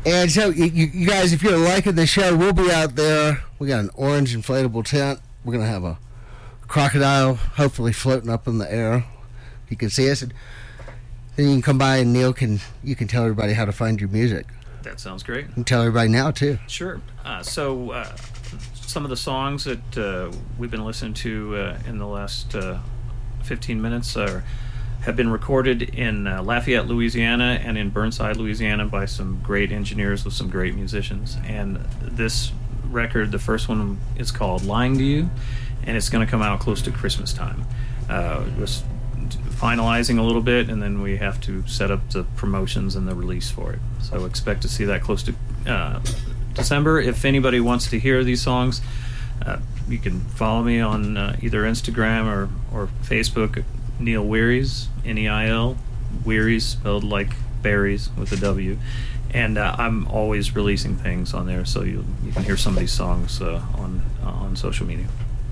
And so, you guys, if you're liking the show, we'll be out there. We got an orange inflatable tent. We're going to have a crocodile, hopefully floating up in the air. You can see us. And then you can come by and Neil you can tell everybody how to find your music. That sounds great. You can tell everybody now, too. Sure. So some of the songs that we've been listening to in the last 15 minutes have been recorded in Lafayette, Louisiana, and in Burnside, Louisiana, by some great engineers with some great musicians. And this record, the first one, is called Lying to You, and it's going to come out close to Christmas time. Just finalizing a little bit, and then we have to set up the promotions and the release for it. So expect to see that close to December. If anybody wants to hear these songs, you can follow me on either Instagram or Facebook. Neil Wearies, Neil Wearies, spelled like berries with a W, and I'm always releasing things on there, so you can hear some of these songs on social media.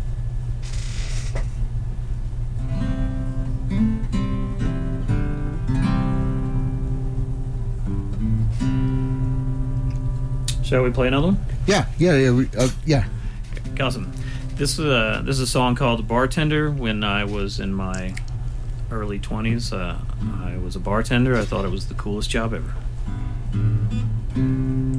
Shall we play another one? Yeah. Awesome. This is a song called "Bartender." When I was in my early 20s, I was a bartender. I thought it was the coolest job ever.